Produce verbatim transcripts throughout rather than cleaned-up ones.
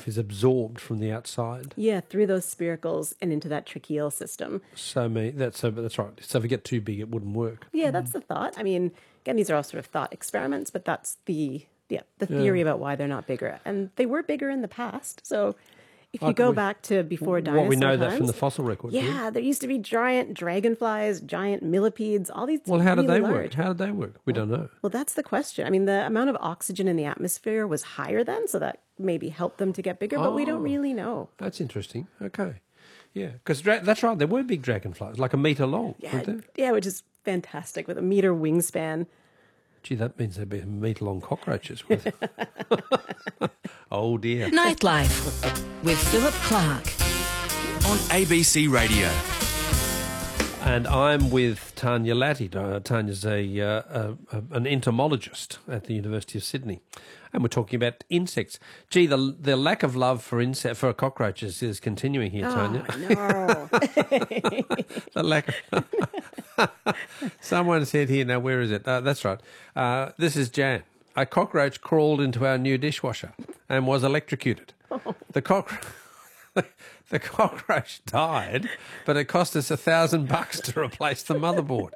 life is absorbed from the outside. Yeah, through those spiracles and into that tracheal system. So me, that's so, that's right. So if it get too big, it wouldn't work. Yeah, that's the thought. I mean, again, these are all sort of thought experiments, but that's the yeah the theory Yeah. about why they're not bigger, and they were bigger in the past. So if you Like go we- back to before dinosaur What we know that from times, the fossil record. do we? yeah, there used to be giant dragonflies, giant millipedes, all these. Well, how did really they work? large. How did they work? We don't know. Well, that's the question. I mean, the amount of oxygen in the atmosphere was higher then, so that maybe helped them to get bigger, but we don't Oh. really know. That's interesting. Okay. Yeah, because dra- that's right. There were big dragonflies, like a metre long, Yeah, weren't there? yeah, which is fantastic with a meter wingspan. Gee, that means there'd be a metre long cockroaches. With oh, dear. Nightlife with Philip Clark. On A B C Radio. And I'm with Tanya Latty. Uh, Tanya's a, uh, a, a an entomologist at the University of Sydney, and we're talking about insects. Gee, the the lack of love for insect for cockroaches is continuing here, Tanya. Oh, no. The lack of Someone said here, now where is it? Uh, that's right. Uh, this is Jan. A cockroach crawled into our new dishwasher and was electrocuted. The cockroach. The cockroach died, but it cost us a thousand bucks to replace the motherboard.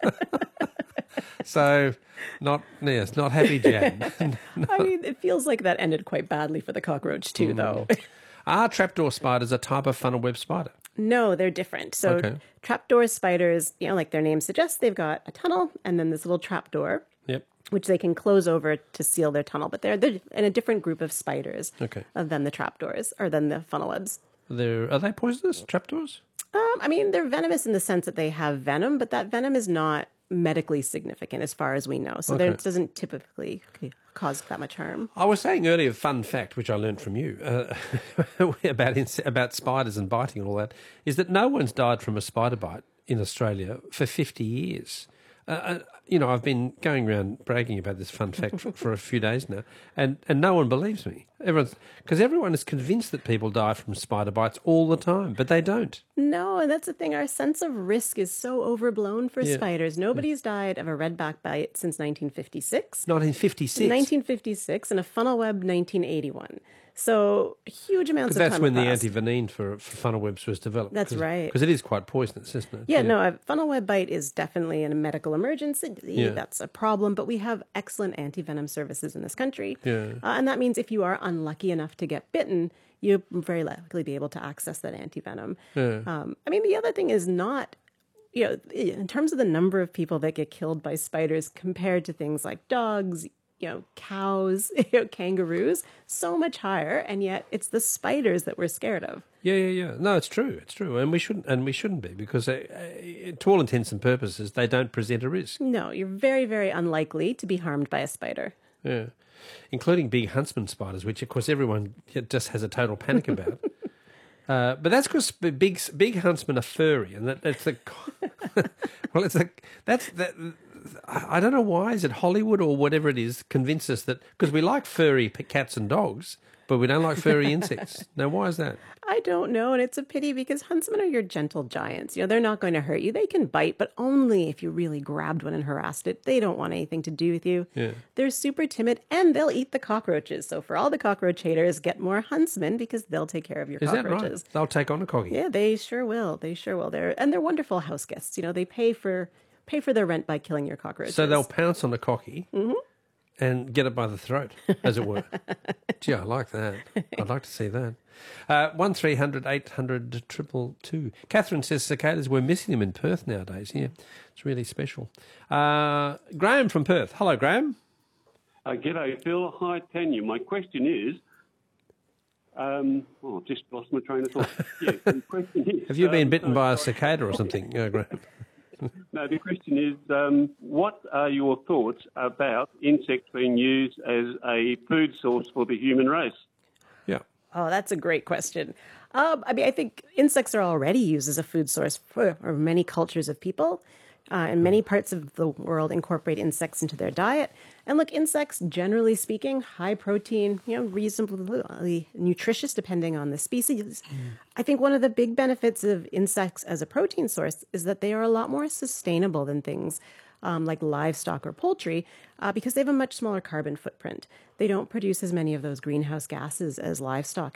So, not yes, not happy, Jan. I mean, it feels like that ended quite badly for the cockroach too, though. Are trapdoor spiders a type of funnel web spider? No, they're different. So Okay. trapdoor spiders, you know, like their name suggests, they've got a tunnel and then this little trapdoor, Yep. which they can close over to seal their tunnel. But they're, they're in a different group of spiders Okay. uh, than the trapdoors or than the funnel webs. They're, are they poisonous, trapdoors? Um, I mean, they're venomous in the sense that they have venom, but that venom is not medically significant as far as we know. So there Okay. doesn't typically cause that much harm. I was saying earlier, fun fact, which I learned from you, uh, about inse- about spiders and biting and all that, is that no one's died from a spider bite in Australia for fifty years. Uh, uh, you know, I've been going around bragging about this fun fact for, for a few days now, and, and no one believes me. Everyone's because everyone is convinced that people die from spider bites all the time, but they don't. No, and that's the thing. Our sense of risk is so overblown for Yeah. spiders. Nobody's died of a redback bite since nineteen fifty-six. nineteen fifty-six. nineteen fifty-six and a funnel web nineteen eighty-one. So huge amounts of That's time when the passed. antivenin for, for funnel webs was developed. That's right. Because it is quite poisonous, isn't it? Yeah, no, a funnel web bite is definitely a medical emergency. Yeah. That's a problem, but we have excellent anti-venom services in this country. Yeah. Uh, and that means if you are unlucky enough to get bitten, you'll very likely be able to access that anti-venom. Yeah. Um, I mean, the other thing is not, you know, in terms of the number of people that get killed by spiders compared to things like dogs, you know, cows, you know, kangaroos, so much higher, and yet it's the spiders that we're scared of. Yeah, yeah, yeah. No, it's true. It's true, and we shouldn't, and we shouldn't be because, uh, uh, to all intents and purposes, they don't present a risk. No, you're very, very unlikely to be harmed by a spider. Yeah, including big huntsman spiders, which of course everyone just has a total panic about. Uh, but that's because big big huntsmen are furry, and that, that's the well, it's a that's that. I don't know why. Is it Hollywood or whatever it is convince us that because we like furry p- cats and dogs, but we don't like furry insects. Now, why is that? I don't know, and it's a pity because huntsmen are your gentle giants. You know, they're not going to hurt you. They can bite, but only if you really grabbed one and harassed it. They don't want anything to do with you. Yeah. They're super timid, and they'll eat the cockroaches. So for all the cockroach haters, get more huntsmen because they'll take care of your Is that right? cockroaches. They'll take on a coggy. Yeah, they sure will. They sure will. They're and they're wonderful house guests. You know, they pay for pay for their rent by killing your cockroaches. So they'll pounce on a cocky and get it by the throat, as it were. Gee, I like that. I'd like to see that. Uh, one three hundred eight hundred triple two. Catherine says cicadas, we're missing them in Perth nowadays. Yeah, it's really special. Uh, Graham from Perth. Hello, Graham. Uh, g'day, Phil. Hi, Tanya. My question is, um, oh, I've just lost my train of thought. Yeah, the question is... Have you been um, bitten so- by a cicada or something, uh, Graham? No, the question is, um, what are your thoughts about insects being used as a food source for the human race? Yeah. Oh, that's a great question. Um, I mean, I think insects are already used as a food source for, for many cultures of people. Uh, and many parts of the world incorporate insects into their diet. And look, insects, generally speaking, high protein, you know, reasonably nutritious depending on the species. Mm. I think one of the big benefits of insects as a protein source is that they are a lot more sustainable than things um, like livestock or poultry uh, because they have a much smaller carbon footprint. They don't produce as many of those greenhouse gases as livestock